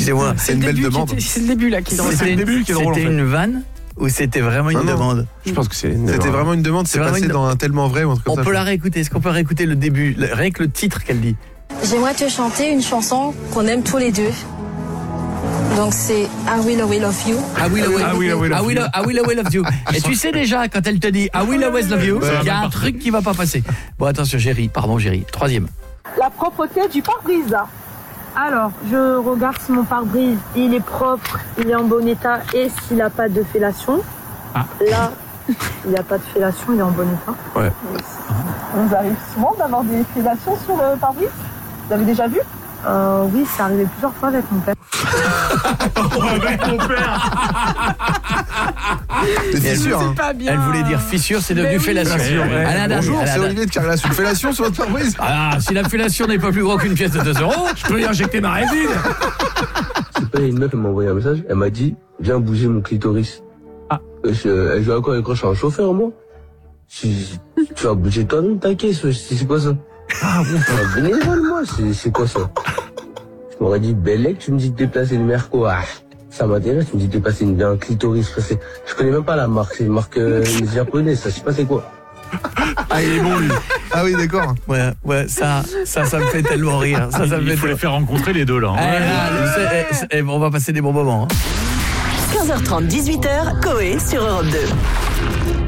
Excusez-moi. C'est une belle demande. C'est le début là qui est drôle. C'est le début qui est drôle, en C'était fait. une vanne ou c'était vraiment une demande? Je pense que c'était vraiment une demande. C'est vraiment passé une- dans un tellement vrai ou un truc On comme ça. peut la réécouter. Est-ce qu'on peut réécouter le début, rien que le titre qu'elle dit? J'aimerais te chanter une chanson qu'on aime tous les deux. Donc c'est I Will Always Love You. I will always love you. Et tu sais déjà, quand elle te dit I will always love you, il y a un truc qui va pas passer. Bon, attention, Géry. Troisième. La propreté du pare-brise. Alors, je regarde si mon pare-brise, il est propre, il est en bon état et s'il n'a pas de fellation. Là, il n'y a pas de fellation, il est en bon état. Ouais. Vous arrive souvent d'avoir des fellations sur le pare-brise? Vous avez déjà vu? Oui, c'est arrivé plusieurs fois avec mon père. Avec ton père. C'est fissure. Hein. Pas bien. Elle voulait dire fissure, c'est devenu fellation. Bonjour, c'est Olivier de Carglass. Une fellation sur votre pare-brise? Ah, si la fellation n'est pas plus gros qu'une pièce de 2 €, je peux y injecter ma résine. C'est pas une meuf, elle m'a envoyé un message, elle m'a dit, viens bouger mon clitoris. Elle joue à quoi? Je suis un chauffeur, moi. Tu vas bouger toi-même ta caisse, c'est quoi ça? Bénévole, moi, c'est quoi ça? Je m'aurais dit, Bellec, tu me dis de déplacer le Merco. Ça m'intéresse, tu me dis de déplacer un clitoris. Je connais même pas la marque, c'est une marque japonaise, ça, je sais pas c'est quoi. Ah, il est bon, lui. Ah oui, d'accord. Ouais, ça me fait tellement rire. Ça me Il fait faut les faire rencontrer les deux là. on va passer des bons moments. 15h30, 18h, Coé sur Europe 2.